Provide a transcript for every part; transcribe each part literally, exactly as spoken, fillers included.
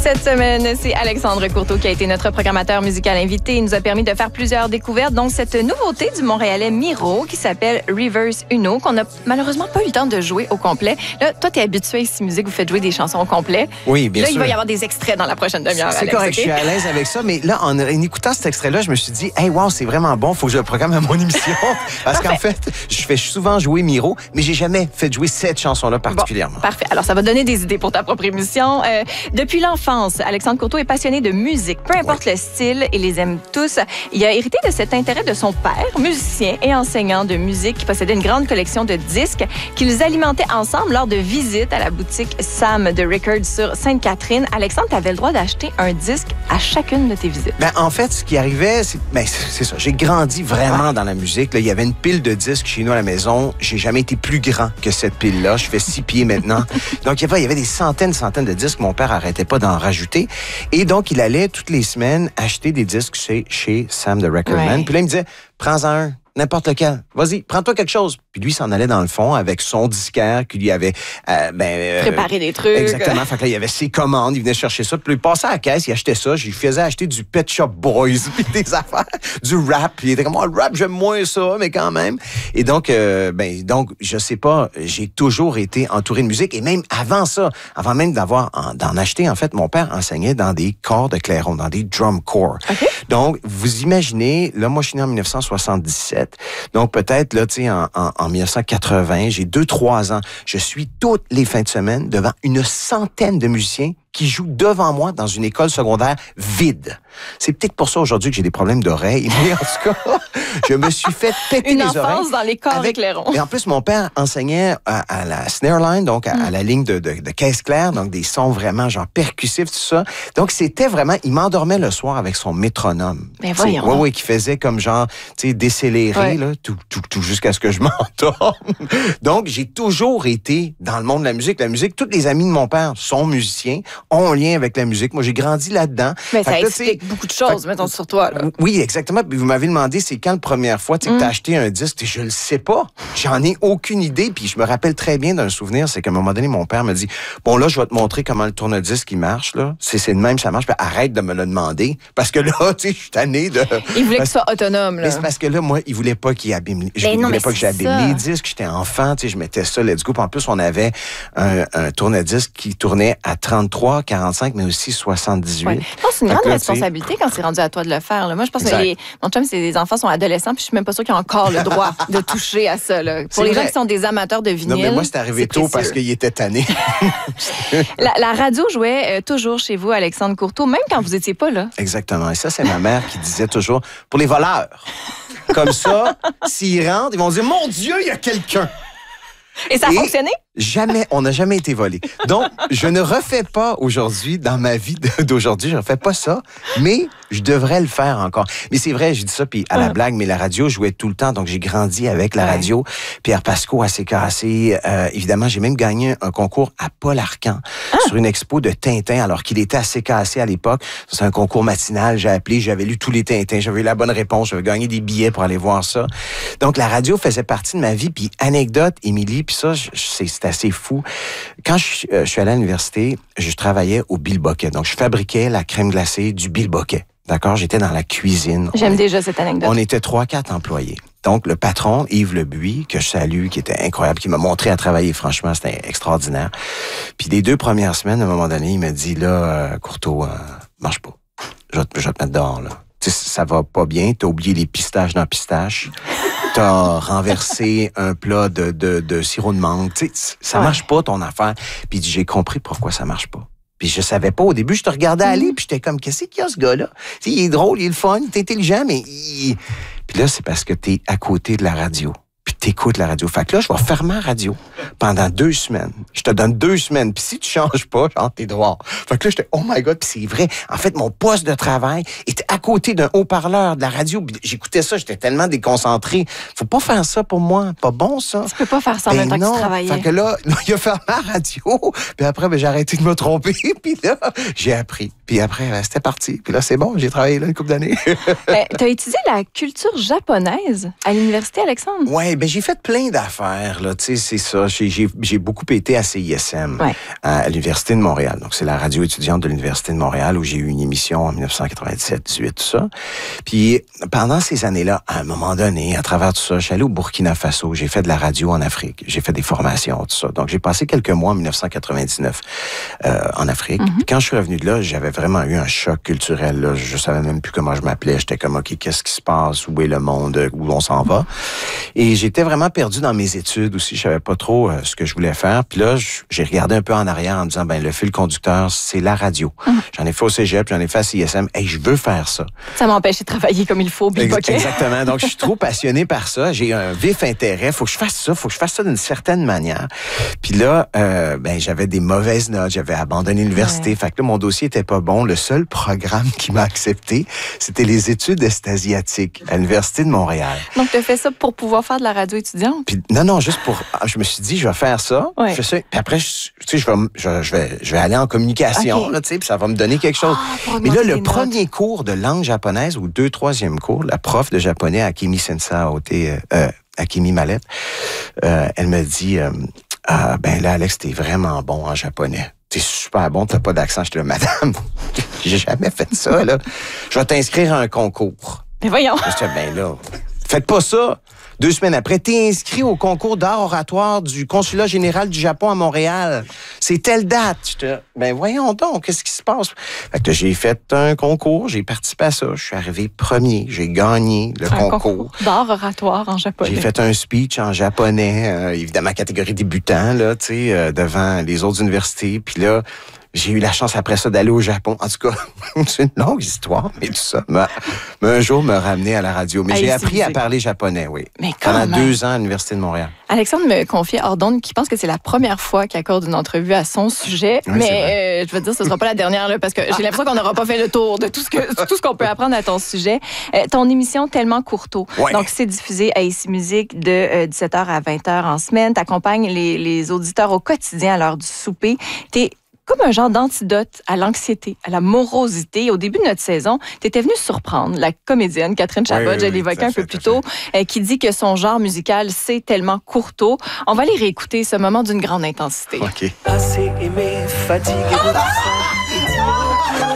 Cette semaine, c'est Alexandre Courteau qui a été notre programmateur musical invité. Il nous a permis de faire plusieurs découvertes, dont cette nouveauté du Montréalais Miro qui s'appelle Reverse Uno, qu'on n'a malheureusement pas eu le temps de jouer au complet. Là, toi, tu es habitué à ici Musique, vous faites jouer des chansons au complet. Oui, bien là, sûr. Là, il va y avoir des extraits dans la prochaine demi-heure, C'est Alex, correct, okay? Je suis à l'aise avec ça, mais là, en, en écoutant cet extrait-là, je me suis dit, hey, wow, c'est vraiment bon, faut que je le programme à mon émission. Parce qu'en fait, je fais souvent jouer Miro, mais j'ai jamais fait jouer cette chanson-là particulièrement. Bon, parfait. Alors, ça va donner des idées pour ta propre émission. Euh, depuis l'enfance, Alexandre Courteau est passionné de musique, peu importe oui. le style, et les aime tous. Il a hérité de cet intérêt de son père, musicien et enseignant de musique, qui possédait une grande collection de disques qu'ils alimentaient ensemble lors de visites à la boutique Sam de Records sur Sainte-Catherine. Alexandre, tu avais le droit d'acheter un disque à chacune de tes visites. Ben, en fait, ce qui arrivait, c'est, ben, c'est ça. J'ai grandi vraiment ouais. dans la musique. Là, il y avait une pile de disques chez nous à la maison. J'ai jamais été plus grand que cette pile-là. Je fais six pieds maintenant. Donc, il y avait, il y avait des centaines, centaines de disques. Mon père arrêtait pas d'en rajouter. Et donc, il allait toutes les semaines acheter des disques chez, chez Sam the Record Man. Puis là, il me disait, prends-en un. N'importe lequel. Vas-y, prends-toi quelque chose. Puis lui, il s'en allait dans le fond avec son disquaire qui lui avait... Euh, ben, euh, préparé des trucs. Exactement. Fait que là, il y avait ses commandes. Il venait chercher ça. Puis il passait à la caisse, il achetait ça. Je lui faisais acheter du Pet Shop Boys, puis des affaires, du rap. Puis il était comme, oh, le rap, j'aime moins ça, mais quand même. Et donc, euh, ben, donc, je sais pas, j'ai toujours été entouré de musique. Et même avant ça, avant même d'avoir, d'en acheter, en fait, mon père enseignait dans des corps de clairon, dans des drum corps. Okay. Donc, vous imaginez, là, moi, je suis né en dix-neuf cent soixante-dix-sept. Donc, peut-être, là, tu sais, en, en, en dix-neuf cent quatre-vingts, j'ai deux, trois ans. Je suis toutes les fins de semaine devant une centaine de musiciens qui jouent devant moi dans une école secondaire vide. C'est peut-être pour ça aujourd'hui que j'ai des problèmes d'oreilles, mais en tout cas, je me suis fait péter une les oreilles. Une enfance dans les corps avec... éclairons. Et en plus, mon père enseignait à, à la snare line, donc à, mm. à la ligne de, de, de caisse claire, donc des sons vraiment genre percussifs, tout ça. Donc, c'était vraiment... Il m'endormait le soir avec son métronome. Mais voyons. Oui, oui, qui faisait comme genre, tu sais, décéléré, ouais. là, tout, tout, tout jusqu'à ce que je m'endorme. Donc, j'ai toujours été dans le monde de la musique. La musique, tous les amis de mon père sont musiciens, ont un lien avec la musique. Moi, j'ai grandi là-dedans. Mais fait ça là, explique beaucoup de choses, fait, mettons, sur toi. Là. Oui, exactement. Puis vous m'avez demandé, c'est quand la première fois mm. que tu as acheté un disque? Je le sais pas. J'en ai aucune idée. Puis je me rappelle très bien d'un souvenir, c'est qu'à un moment donné, mon père me dit, bon là, je vais te montrer comment le tourne-disque il marche. Là. C'est, c'est de même, ça marche. Puis arrête de me le demander. Parce que là, tu sais, je suis tanné de... Il voulait parce... que tu sois autonome. Là. Mais c'est parce que là, moi, il voulait pas qu'il abîme... Je ben non, voulais pas que j'abîme ça. les disques. J'étais enfant, tu sais, je mettais ça, let's go. Puis en plus, on avait un, un tourne-disque qui tournait à trente-trois, quarante-cinq, mais aussi soixante-dix-huit. Ouais. Je pense que c'est une grande là, responsabilité quand c'est rendu à toi de le faire. Là. Moi, je pense exact. que les, mon chum, c'est des enfants sont adolescents, puis je suis même pas sûre qu'ils ont encore le droit de toucher à ça. Là. Pour c'est les vrai. gens qui sont des amateurs de vinyle. Non, mais moi, c'est arrivé c'est tôt précieux. parce qu'il était tanné. la, la radio jouait euh, toujours chez vous, Alexandre Courteau, même quand vous étiez pas là. Exactement. Et ça, c'est ma mère qui disait toujours, pour les voleurs. Comme ça, s'ils rentrent, ils vont dire, mon Dieu, il y a quelqu'un. Et ça a Et fonctionné? Jamais, on n'a jamais été volé. Donc, je ne refais pas aujourd'hui, dans ma vie d'aujourd'hui, je ne refais pas ça, mais je devrais le faire encore. Mais c'est vrai, je dis ça, puis à la blague, mais la radio jouait tout le temps, donc j'ai grandi avec la radio. Ouais. Pierre Pasco a s'est cassé. Euh, évidemment, j'ai même gagné un concours à Paul Arcand ah. sur une expo de Tintin, alors qu'il était assez cassé à l'époque. C'est un concours matinal, j'ai appelé, j'avais lu tous les Tintins, j'avais eu la bonne réponse, j'avais gagné des billets pour aller voir ça. Donc, la radio faisait partie de ma vie, puis anecdote, Émilie, puis ça, c'est assez fou. Quand je, euh, je suis allé à l'université, je travaillais au Bilboquet. Donc, je fabriquais la crème glacée du Bilboquet. D'accord? J'étais dans la cuisine. J'aime on déjà cette anecdote. On était trois, quatre employés. Donc, le patron, Yves Lebuy, que je salue, qui était incroyable, qui m'a montré à travailler, franchement, c'était extraordinaire. Puis, les deux premières semaines, à un moment donné, il m'a dit, là, euh, Courteau, euh, marche pas. Je vais, te, je vais te mettre dehors, là. Tu sais, ça va pas bien. T'as oublié les pistaches dans pistache. T'as renversé un plat de, de, de sirop de mangue. Tu sais, ça ouais. marche pas, ton affaire. Puis j'ai compris pourquoi ça marche pas. Puis je savais pas. Au début, je te regardais aller, puis j'étais comme, qu'est-ce qu'il y a, ce gars-là? Tu sais, il est drôle, il est le fun, il est intelligent, mais il... Puis là, c'est parce que t'es à côté de la radio. Puis t'écoutes la radio. Fait que là, je vais fermer la radio pendant deux semaines. Je te donne deux semaines. Puis si tu changes pas, genre, t'es droit. Fait que là, j'étais, oh my God, puis c'est vrai. En fait, mon poste de travail était à côté d'un haut-parleur de la radio. Puis j'écoutais ça, j'étais tellement déconcentré. Faut pas faire ça pour moi. Pas bon, ça. Tu peux pas faire ça en ben même temps non. que tu travaillais. Fait que là, non, il a fermé la radio. Puis après, ben, j'ai arrêté de me tromper. Puis là, j'ai appris. Puis après, ben, c'était parti. Puis là, c'est bon, j'ai travaillé là une couple d'années. ben, t'as étudié la culture japonaise à l'université, Alexandre? Ouais, ben ben, j'ai fait plein d'affaires, là. Tu sais, c'est ça. J'ai, j'ai, j'ai beaucoup été à C I S M, ouais. à l'Université de Montréal. Donc, c'est la radio étudiante de l'Université de Montréal où j'ai eu une émission en dix-neuf cent quatre-vingt-dix-sept dix-huit, tout ça. Puis, pendant ces années-là, à un moment donné, à travers tout ça, je suis allé au Burkina Faso. J'ai fait de la radio en Afrique. J'ai fait des formations, tout ça. Donc, j'ai passé quelques mois en dix-neuf cent quatre-vingt-dix-neuf euh, en Afrique. Mm-hmm. Puis, quand je suis revenu de là, j'avais vraiment eu un choc culturel, là. Je savais même plus comment je m'appelais. J'étais comme, OK, qu'est-ce qui se passe? Où est le monde? Où on s'en va? Et j'étais vraiment perdu dans mes études aussi. Je savais pas trop euh, ce que je voulais faire. Puis là, j'ai regardé un peu en arrière en me disant, ben le fil conducteur, c'est la radio. Hum. J'en ai fait au cégep, j'en ai fait à C I S M. Hey, je veux faire ça. Ça m'empêche de travailler comme il faut. Ex- exactement. Donc, je suis trop passionné par ça. J'ai un vif intérêt. Faut que je fasse ça. Faut que je fasse ça d'une certaine manière. Puis là, euh, ben j'avais des mauvaises notes. J'avais abandonné l'université. Ouais. Fait que là, mon dossier était pas bon. Le seul programme qui m'a accepté, c'était les études est-asiatiques à l'Université de Montréal. Donc, tu as fait ça pour pouvoir faire de la radio étudiante? Puis, non, non, juste pour... Je me suis dit, je vais faire ça. Ouais. Je fais ça. Puis après, je, tu sais, je vais, je, je, vais, je vais aller en communication, okay. là, tu sais, puis ça va me donner quelque chose. Oh, mais là, le premier notes. cours de langue japonaise, ou deux, troisième cours, la prof de japonais, Akemi Sensa, euh, euh, Akemi Mallette, euh, elle me dit, euh, ah, ben là, Alex, t'es vraiment bon en japonais. T'es super bon, t'as pas d'accent. Je te dis, madame, j'ai jamais fait ça, là. Je vais t'inscrire à un concours. Mais voyons. Je dis, ben là, faites pas ça. Deux semaines après, t'es inscrit au concours d'art oratoire du Consulat général du Japon à Montréal. C'est telle date. Je te... Ben voyons donc, qu'est-ce qui se passe? Fait que j'ai fait un concours, j'ai participé à ça. Je suis arrivé premier, j'ai gagné le un concours. concours d'art oratoire en japonais. J'ai fait un speech en japonais, euh, évidemment catégorie débutant, là, tu sais, euh, devant les autres universités. Puis là, j'ai eu la chance après ça d'aller au Japon. En tout cas, c'est une longue histoire, mais tout ça m'a, m'a un jour me ramené à la radio. Mais Allez, j'ai appris à parler japonais, oui. Mais quand Pendant deux ans à l'Université de Montréal. Alexandre me confiait hors d'onde qu'il pense que c'est la première fois qu'il accorde une entrevue à son sujet. Oui, mais euh, je veux dire, ce ne sera pas la dernière, là, parce que j'ai l'impression qu'on n'aura pas fait le tour de tout ce, que, tout ce qu'on peut apprendre à ton sujet. Euh, ton émission Tellement Courteau. Ouais. Donc, c'est diffusé à Ici Musique de euh, dix-sept heures à vingt heures en semaine. Tu accompagnes les, les auditeurs au quotidien à l'heure du souper. T'es comme un genre d'antidote à l'anxiété, à la morosité. Au début de notre saison, tu étais venue surprendre la comédienne Catherine Chabot, oui, oui, je l'évoquais un peu plus tôt, euh, qui dit que son genre musical, c'est Tellement Courteau. On va aller réécouter ce moment d'une grande intensité. OK. Assez aimé, fatigué de tout ça.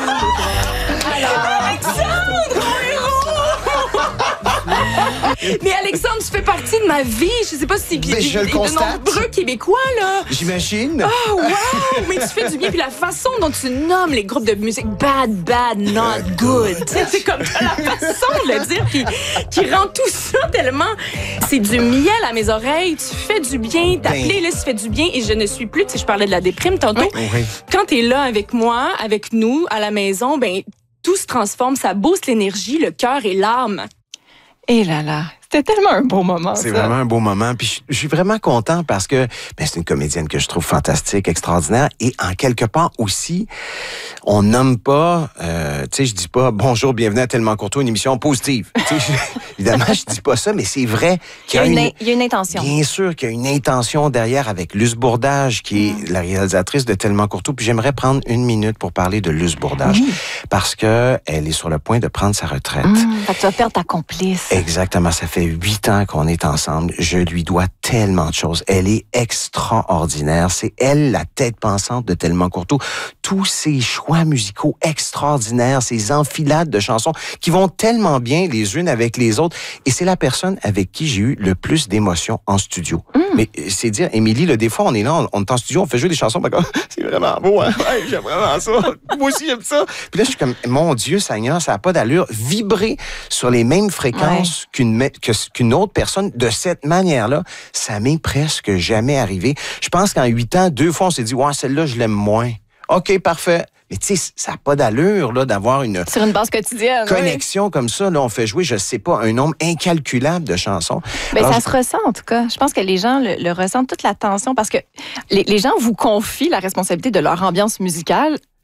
Mais Alexandre, tu fais partie de ma vie. Je sais pas si Mais je et, le et constate. de nombreux Québécois, là. J'imagine. Oh, wow! Mais tu fais du bien. Puis la façon dont tu nommes les groupes de musique bad, bad, not good. C'est comme la façon de le dire qui, qui rend tout ça tellement... C'est du miel à mes oreilles. Tu fais du bien. Ta ben... playlist fait du bien. Et je ne suis plus... Tu sais, je parlais de la déprime tantôt. Oui. Oui. Quand t'es là avec moi, avec nous, à la maison, ben tout se transforme. Ça booste l'énergie, le cœur et l'âme. Et là là, c'était tellement un beau moment. C'est ça. vraiment un beau moment. Puis je suis vraiment content parce que ben, c'est une comédienne que je trouve fantastique, extraordinaire. Et en quelque part aussi, on nomme pas, euh, tu sais, je dis pas bonjour, bienvenue à Tellement Courteau, une émission positive. Évidemment, je dis pas ça, mais c'est vrai qu'il y a, il y a, une, une, il y a une intention. Bien sûr qu'il y a une intention derrière avec Luce Bourdage, qui est mmh. la réalisatrice de Tellement Courteau. Puis j'aimerais prendre une minute pour parler de Luce Bourdage mmh. parce que elle est sur le point de prendre sa retraite. Mmh, fait que tu vas perdre ta complice. Exactement, ça fait huit ans qu'on est ensemble. Je lui dois tellement de choses. Elle est extraordinaire. C'est elle, la tête pensante de Tellement Courteau. Tous ses choix musicaux extraordinaires, ses enfilades de chansons qui vont tellement bien les unes avec les autres. Et c'est la personne avec qui j'ai eu le plus d'émotions en studio. Mm. Mais c'est dire, Émilie, là, des fois, on est là, on, on est en studio, on fait jouer des chansons, ben, comme, c'est vraiment beau, hein? Ouais, j'aime vraiment ça. Moi aussi, j'aime ça. Puis là, je suis comme, mon Dieu, Seigneur, ça n'a pas d'allure. Vibrer sur les mêmes fréquences ouais. qu'une, que, qu'une autre personne de cette manière-là, ça m'est presque jamais arrivé. Je pense qu'en huit ans, deux fois, on s'est dit, ouais, celle-là, je l'aime moins. OK, parfait. Mais tu sais, ça n'a pas d'allure là, d'avoir une, sur une base quotidienne, connexion oui. comme ça. Là, on fait jouer, je ne sais pas, un nombre incalculable de chansons. Bien, Alors, ça je... se ressent, en tout cas. Je pense que les gens le, le ressentent, toute la tension, parce que les, les gens vous confient la responsabilité de leur ambiance musicale et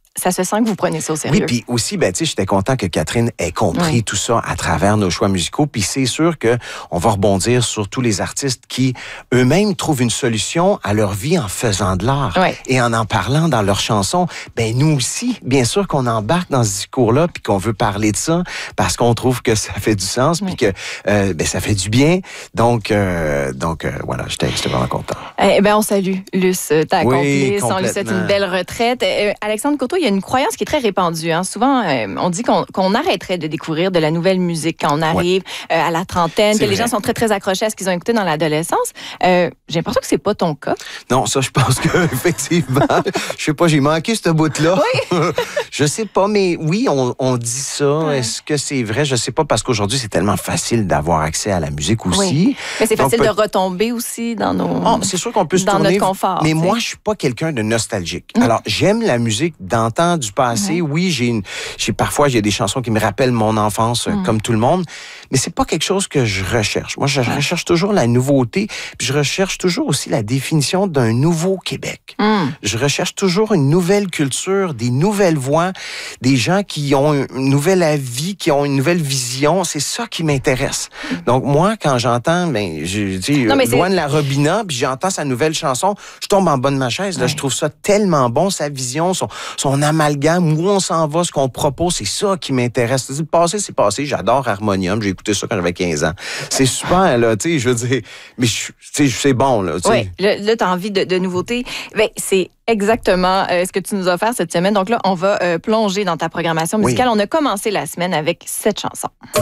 ça se sent que vous prenez ça au sérieux. Oui, puis aussi, ben, tu sais, j'étais content que Catherine ait compris oui. tout ça à travers nos choix musicaux. Puis c'est sûr que on va rebondir sur tous les artistes qui eux-mêmes trouvent une solution à leur vie en faisant de l'art oui. et en en parlant dans leurs chansons. Ben nous aussi, bien sûr qu'on embarque dans ce discours-là puis qu'on veut parler de ça parce qu'on trouve que ça fait du sens puis oui. que euh, ben ça fait du bien. Donc, euh, donc euh, voilà, j'étais, j'étais vraiment content. Eh ben on salue Luce, ta Oui, complice. On lui souhaite une belle retraite. Euh, Alexandre Courteau, il y a une croyance qui est très répandue. Hein. Souvent, euh, on dit qu'on, qu'on arrêterait de découvrir de la nouvelle musique quand on arrive ouais. euh, à la trentaine, c'est que vrai. Les gens sont très, très accrochés à ce qu'ils ont écouté dans l'adolescence. Euh, j'ai l'impression que c'est pas ton cas. Non, ça, je pense que effectivement, je sais pas, j'ai manqué ce bout-là. Oui. Je sais pas, mais oui, on, on dit ça. Ouais. Est-ce que c'est vrai? Je sais pas, parce qu'aujourd'hui, c'est tellement facile d'avoir accès à la musique aussi. Oui. Mais c'est facile peut... de retomber aussi dans nos... Oh, c'est sûr qu'on peut se dans tourner. Notre confort, mais t'sais. Moi, je suis pas quelqu'un de nostalgique. Mmh. Alors, j'aime la musique d'antan, du passé. Mmh. Oui, j'ai une, j'ai parfois j'ai des chansons qui me rappellent mon enfance, mmh. comme tout le monde. Mais c'est pas quelque chose que je recherche. Moi, je recherche toujours la nouveauté. Puis je recherche toujours aussi la définition d'un nouveau Québec. Mmh. Je recherche toujours une nouvelle culture, des nouvelles voix, des gens qui ont une nouvelle avis, qui ont une nouvelle vision. C'est ça qui m'intéresse. Mmh. Donc moi, quand j'entends, ben, je dis Loane La Robina, puis j'entends sa nouvelle chanson, je tombe en bas de ma chaise. Là, ouais. Je trouve ça tellement bon, sa vision, son, son amalgame, où on s'en va, ce qu'on propose, c'est ça qui m'intéresse. Le passé, c'est passé. J'adore Harmonium. J'ai écouté ça quand j'avais quinze ans. C'est super, là, tu sais, je veux dire, mais tu sais, c'est bon, là. Oui, là, là tu as envie de, de nouveautés. Ben, c'est exactement euh, ce que tu nous as offert cette semaine. Donc là, on va euh, plonger dans ta programmation musicale. Oui. On a commencé la semaine avec cette chanson.